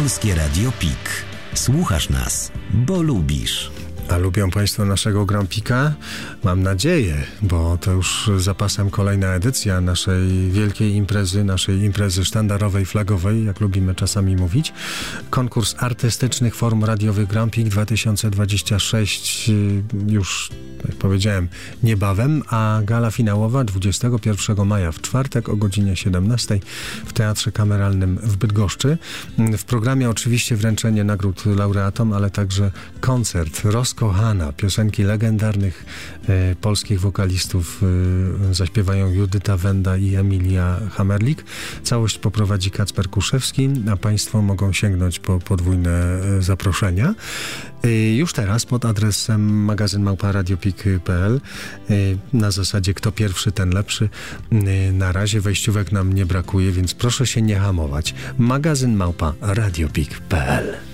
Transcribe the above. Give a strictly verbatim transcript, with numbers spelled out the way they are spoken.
Polskie Radio P I K. Słuchasz nas, bo lubisz. A lubią Państwo naszego Grand Pika? Mam nadzieję, bo to już zapasem kolejna edycja naszej wielkiej imprezy, naszej imprezy sztandarowej, flagowej, jak lubimy czasami mówić. Konkurs artystycznych form radiowych Grand Pik dwa tysiące dwadzieścia sześć już, jak powiedziałem, niebawem, a gala finałowa dwudziestego pierwszego maja w czwartek o godzinie siedemnastej w Teatrze Kameralnym w Bydgoszczy. W programie oczywiście wręczenie nagród laureatom, ale także koncert Rozkochana, piosenki legendarnych e, polskich wokalistów e, zaśpiewają Judyta Wenda i Emilia Hamerlik. Całość poprowadzi Kacper Kuszewski, a Państwo mogą sięgnąć po podwójne e, zaproszenia. E, już teraz pod adresem magazyn małpa radiopik kropka p l e, na zasadzie kto pierwszy, ten lepszy. E, na razie wejściówek nam nie brakuje, więc proszę się nie hamować. magazyn małpa radiopik kropka p l